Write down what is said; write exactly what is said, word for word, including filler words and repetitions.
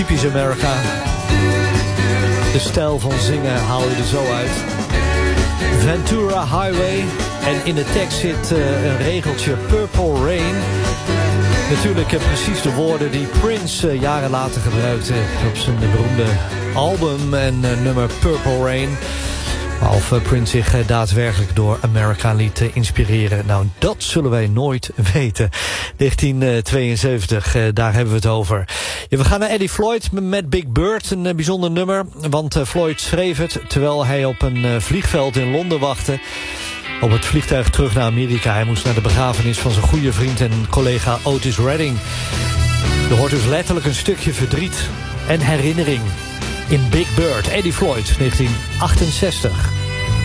Typisch Amerika. De stijl van zingen haal je er zo uit. Ventura Highway. En in de tekst zit uh, een regeltje Purple Rain. Natuurlijk uh, precies de woorden die Prince uh, jaren later gebruikte op zijn beroemde album en uh, nummer Purple Rain. Of uh, Prince zich uh, daadwerkelijk door Amerika liet uh, inspireren. Nou, dat zullen wij nooit weten. negentien tweeënzeventig, uh, daar hebben we het over. Ja, we gaan naar Eddie Floyd met Big Bird. Een uh, bijzonder nummer, want uh, Floyd schreef het terwijl hij op een uh, vliegveld in Londen wachtte. Op het vliegtuig terug naar Amerika. Hij moest naar de begrafenis van zijn goede vriend en collega Otis Redding. Je hoort dus letterlijk een stukje verdriet en herinnering in Big Bird. Eddie Floyd, negentien achtenzestig.